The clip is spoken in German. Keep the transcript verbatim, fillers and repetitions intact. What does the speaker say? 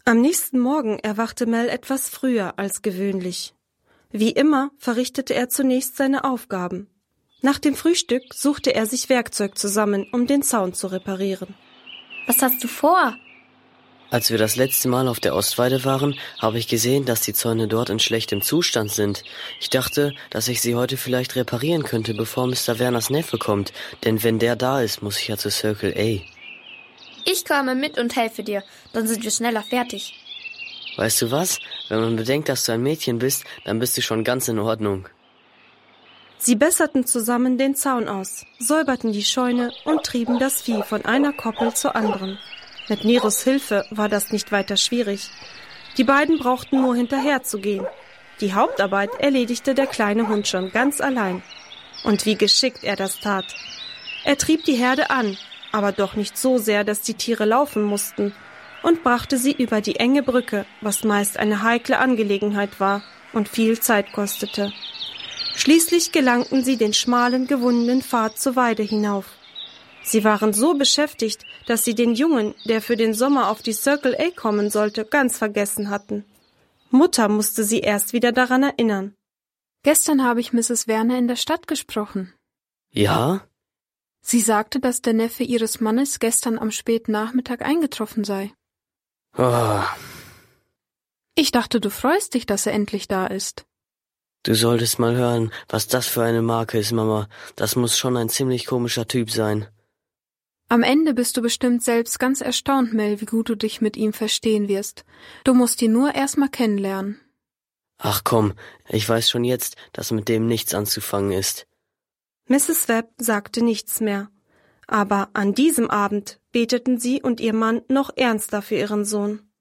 Am nächsten Morgen erwachte Mel etwas früher als gewöhnlich. Wie immer verrichtete er zunächst seine Aufgaben. Nach dem Frühstück suchte er sich Werkzeug zusammen, um den Zaun zu reparieren. Was hast du vor? Als wir das letzte Mal auf der Ostweide waren, habe ich gesehen, dass die Zäune dort in schlechtem Zustand sind. Ich dachte, dass ich sie heute vielleicht reparieren könnte, bevor Mister Werners Neffe kommt, denn wenn der da ist, muss ich ja zu Circle A. Ich komme mit und helfe dir, dann sind wir schneller fertig. Weißt du was? Wenn man bedenkt, dass du ein Mädchen bist, dann bist du schon ganz in Ordnung. Sie besserten zusammen den Zaun aus, säuberten die Scheune und trieben das Vieh von einer Koppel zur anderen. Mit Neros Hilfe war das nicht weiter schwierig. Die beiden brauchten nur hinterherzugehen. Die Hauptarbeit erledigte der kleine Hund schon ganz allein. Und wie geschickt er das tat. Er trieb die Herde an, aber doch nicht so sehr, dass die Tiere laufen mussten, und brachte sie über die enge Brücke, was meist eine heikle Angelegenheit war und viel Zeit kostete. Schließlich gelangten sie den schmalen, gewundenen Pfad zur Weide hinauf. Sie waren so beschäftigt, dass sie den Jungen, der für den Sommer auf die Circle A kommen sollte, ganz vergessen hatten. Mutter musste sie erst wieder daran erinnern. Gestern habe ich Misses Werner in der Stadt gesprochen. Ja? Sie sagte, dass der Neffe ihres Mannes gestern am späten Nachmittag eingetroffen sei. Oh. Ich dachte, du freust dich, dass er endlich da ist. Du solltest mal hören, was das für eine Marke ist, Mama. Das muss schon ein ziemlich komischer Typ sein. Am Ende bist du bestimmt selbst ganz erstaunt, Mel, wie gut du dich mit ihm verstehen wirst. Du musst ihn nur erst mal kennenlernen. Ach komm, ich weiß schon jetzt, dass mit dem nichts anzufangen ist. Misses Webb sagte nichts mehr. Aber an diesem Abend beteten sie und ihr Mann noch ernster für ihren Sohn.